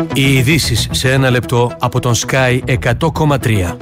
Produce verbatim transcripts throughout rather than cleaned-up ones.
Οι ειδήσεις σε ένα λεπτό από τον Sky εκατό κόμμα τρία.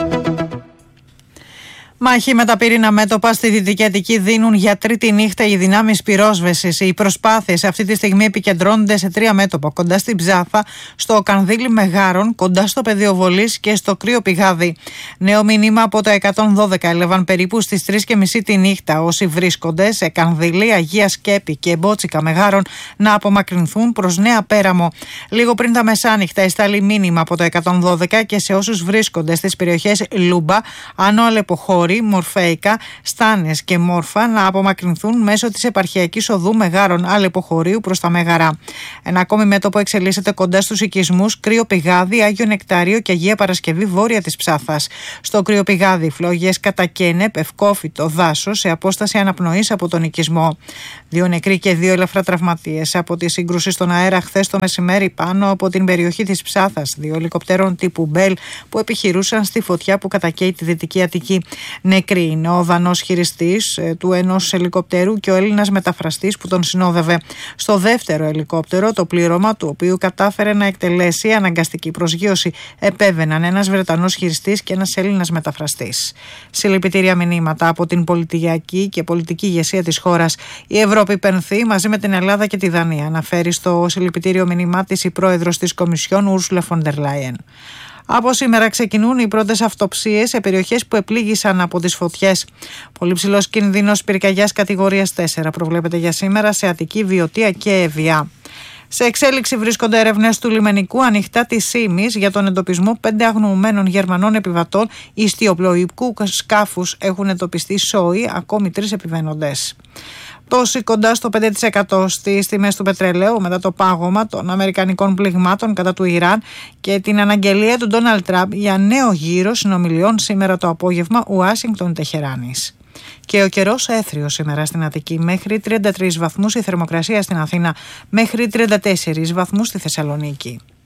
Μάχη με τα πυρήνα μέτωπα στη Δυτική Αττική δίνουν για τρίτη νύχτα οι δυνάμεις πυρόσβεσης. Οι προσπάθειες αυτή τη στιγμή επικεντρώνονται σε τρία μέτωπα: κοντά στην Ψάθα, στο Κανδύλι Μεγάρων, κοντά στο πεδίο βολής και στο Κρύο Πηγάδι. Νέο μήνυμα από το εκατόν δώδεκα έλαβαν περίπου στις τρεις και μισή τη νύχτα όσοι βρίσκονται σε Κανδύλι, Αγία Σκέπη και Μπότσικα Μεγάρων να απομακρυνθούν προς Νέα Πέραμο. Λίγο πριν τα μεσάνυχτα εστάλει μήνυμα από το εκατόν δώδεκα και σε όσους βρίσκονται στις περιοχές Λούμπα, Άνω Αλεποχώρη, Μορφέικα, Στάνες και Μόρφα να απομακρυνθούν μέσω της επαρχιακής οδού Μεγάρων Αλεποχωρίου προς τα Μέγαρα. Ένα ακόμη μέτωπο εξελίσσεται κοντά στους οικισμούς Κρύο Πηγάδι, Άγιο Νεκτάριο και Αγία Παρασκευή βόρεια της Ψάθας. Στο Κρύο Πηγάδι, φλόγες κατά Κένεπ, ευκόφυτο δάσο σε απόσταση αναπνοής από τον οικισμό. Δύο νεκροί και δύο ελαφρά τραυματίες από τη σύγκρουση στον αέρα χθες το μεσημέρι πάνω από την περιοχή της Ψάθας. Δύο ελικοπτέρων τύπου Μπέλ που επιχειρούσαν στη φωτιά που κατακαίει τη Δυτική Αττική. Νεκροί είναι ο Δανός χειριστής του ενός ελικοπτέρου και ο Έλληνας μεταφραστής που τον συνόδευε. Στο δεύτερο ελικόπτερο, το πλήρωμα του οποίου κατάφερε να εκτελέσει αναγκαστική προσγείωση, επέβαιναν ένας Βρετανός χειριστής και ένας Έλληνας μεταφραστής. Συλληπιτήρια μηνύματα από την πολιτιακή και πολιτική ηγεσία της χώρας. Η Ευρώπη πενθεί μαζί με την Ελλάδα και τη Δανία, αναφέρει στο συλληπιτήριο μήνυμά της η πρόεδρος της Κομισιόν Ursula von der Leyen. Από σήμερα ξεκινούν οι πρώτες αυτοψίες σε περιοχές που επλήγησαν από τις φωτιές. Πολύ ψηλός κίνδυνος πυρκαγιάς κατηγορίας τέσσερα προβλέπεται για σήμερα σε Αττική, Βιωτία και Εβιά. Σε εξέλιξη βρίσκονται έρευνες του λιμενικού ανοιχτά της Σύμης για τον εντοπισμό πέντε αγνοωμένων Γερμανών επιβατών ιστιοπλοϊκού σκάφους. Έχουν εντοπιστεί σόοι, ακόμη τρεις επιβαίνοντες. Πτώση κοντά στο πέντε τοις εκατό στις τιμές του πετρελαίου μετά το πάγωμα των αμερικανικών πληγμάτων κατά του Ιράν και την αναγγελία του Ντόναλντ Τραμπ για νέο γύρο συνομιλιών σήμερα το απόγευμα Ουάσιγκτον-Τεχεράνης. Και ο καιρός έθριος σήμερα στην Αττική, μέχρι τριάντα τρεις βαθμούς η θερμοκρασία στην Αθήνα, μέχρι τριάντα τέσσερις βαθμούς στη Θεσσαλονίκη.